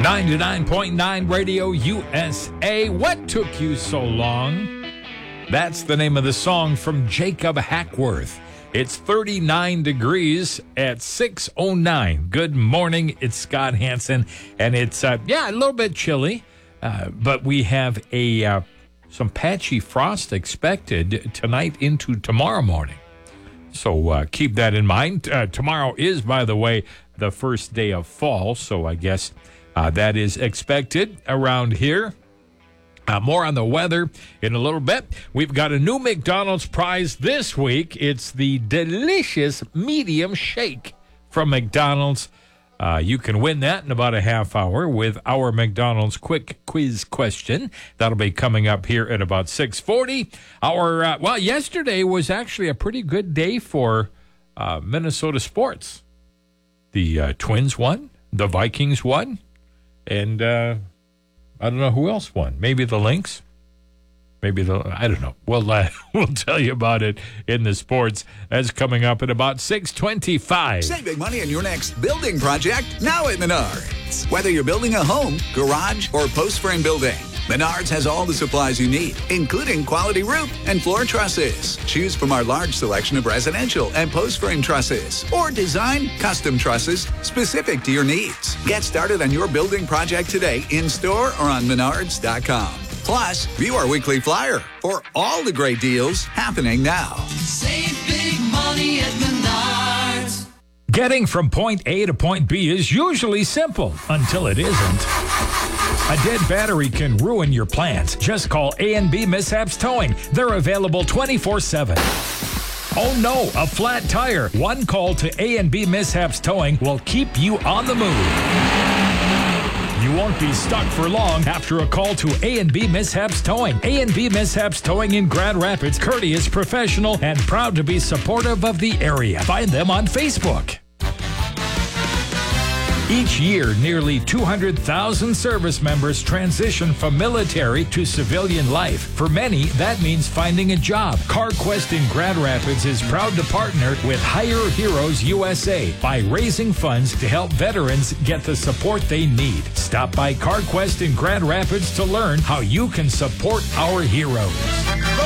99.9 Radio USA. What took you so long? That's the name of the song from Jacob Hackworth. It's 39 degrees at 6:09. Good morning. It's Scott Hansen, and it's a little bit chilly, but we have some patchy frost expected tonight into tomorrow morning. So keep that in mind. Tomorrow is, by the way, the first day of fall, so I guess that is expected around here. More on the weather in a little bit. We've got a new McDonald's prize this week. It's the delicious medium shake from McDonald's. You can win that in about a half hour with our McDonald's quick quiz question. That'll be coming up here at about 6:40. Yesterday was actually a pretty good day for Minnesota sports. The Twins won, the Vikings won, and I don't know who else won. Maybe the Lynx. I don't know. We'll tell you about it in the sports. That's coming up at about 6:25. Save big money on your next building project now at Menards. Whether you're building a home, garage, or post frame building, Menards has all the supplies you need, including quality roof and floor trusses. Choose from our large selection of residential and post frame trusses, or design custom trusses specific to your needs. Get started on your building project today in store or on Menards.com. Plus, view our weekly flyer for all the great deals happening now. Save big money at Menards. Getting from point A to point B is usually simple until it isn't. A dead battery can ruin your plans. Just call A&B Mishaps Towing. They're available 24/7. Oh no, a flat tire. One call to A&B Mishaps Towing will keep you on the move. You won't be stuck for long after a call to A&B Mishaps Towing. A&B Mishaps Towing in Grand Rapids, courteous, professional, and proud to be supportive of the area. Find them on Facebook. Each year, nearly 200,000 service members transition from military to civilian life. For many, that means finding a job. CarQuest in Grand Rapids is proud to partner with Hire Heroes USA by raising funds to help veterans get the support they need. Stop by CarQuest in Grand Rapids to learn how you can support our heroes.